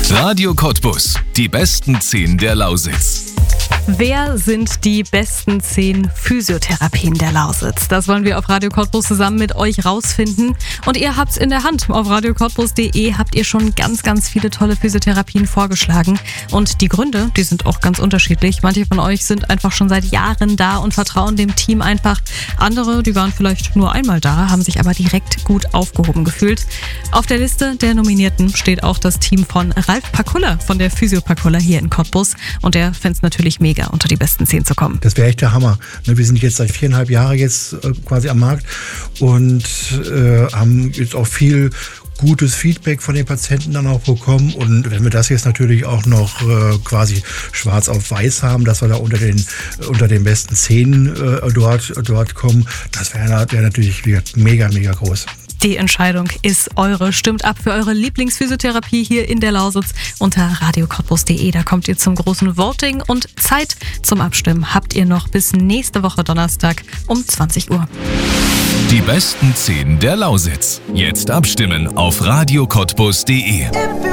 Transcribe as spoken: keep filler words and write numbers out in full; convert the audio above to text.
Radio Cottbus. Die besten zehn der Lausitz. Wer sind die besten zehn Physiotherapien der Lausitz? Das wollen wir auf Radio Cottbus zusammen mit euch rausfinden. Und ihr habt's in der Hand. Auf radio cottbus punkt de habt ihr schon ganz, ganz viele tolle Physiotherapien vorgeschlagen. Und die Gründe, die sind auch ganz unterschiedlich. Manche von euch sind einfach schon seit Jahren da und vertrauen dem Team einfach. Andere, die waren vielleicht nur einmal da, haben sich aber direkt gut aufgehoben gefühlt. Auf der Liste der Nominierten steht auch das Team von Ralf Pakulla von der Physio Pakulla hier in Cottbus. Und der fänd's natürlich mega, unter die besten zehn zu kommen. Das wäre echt der Hammer. Wir sind jetzt seit viereinhalb Jahren jetzt quasi am Markt und äh, haben jetzt auch viel gutes Feedback von den Patienten dann auch bekommen. Und wenn wir das jetzt natürlich auch noch äh, quasi schwarz auf weiß haben, dass wir da unter den unter den besten zehn äh, dort, dort kommen, das wäre wär natürlich mega, mega groß. Die Entscheidung ist eure. Stimmt ab für eure Lieblingsphysiotherapie hier in der Lausitz unter radio cottbus punkt de. Da kommt ihr zum großen Voting und Zeit zum Abstimmen habt ihr noch bis nächste Woche Donnerstag um zwanzig Uhr. Die besten zehn der Lausitz. Jetzt abstimmen auf radio cottbus punkt de.